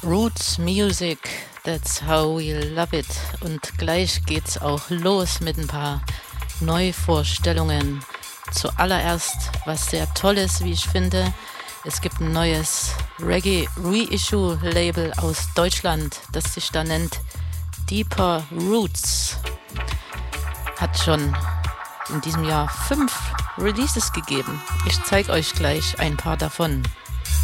Roots Music, that's how we love it. Und gleich geht's auch los mit ein paar Neuvorstellungen. Zuallererst, was sehr toll ist, wie ich finde, es gibt ein neues Reggae Reissue Label aus Deutschland, das sich da nennt Deeper Roots. Hat schon in diesem Jahr 5 Releases gegeben. Ich zeige euch gleich ein paar davon.